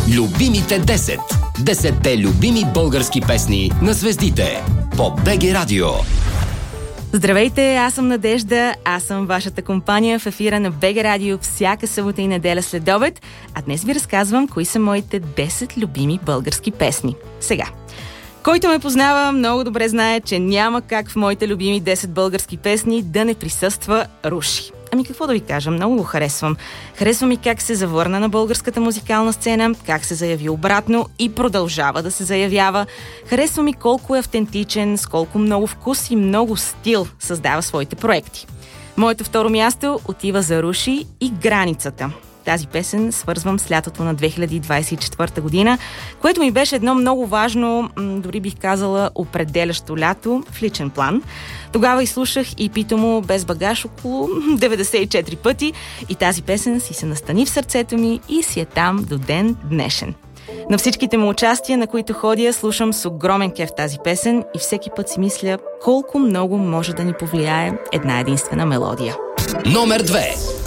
Любимите 10. 10-те любими български песни на звездите по БГ Радио. Здравейте, аз съм Надежда, аз съм вашата компания в ефира на БГ Радио всяка събота и неделя след обед, а днес ви разказвам кои са моите 10 любими български песни. Сега, който ме познава, много добре знае, че няма как в моите любими 10 български песни да не присъства Руши. Ами какво да ви кажа, много го харесвам. Харесвам и как се завърна на българската музикална сцена, как се заяви обратно и продължава да се заявява. Харесвам и колко е автентичен, с колко много вкус и много стил създава своите проекти. Моето второ място отива за Руши и Границата. Тази песен свързвам с лятото на 2024 година, което ми беше едно много важно, дори бих казала определящо лято в личен план. Тогава изслушах EP-то му без багаж около 94 пъти и тази песен си се настани в сърцето ми и си е там до ден днешен. На всичките му участия, на които ходя, слушам с огромен кеф тази песен и всеки път си мисля колко много може да ни повлияе една единствена мелодия. Номер 2.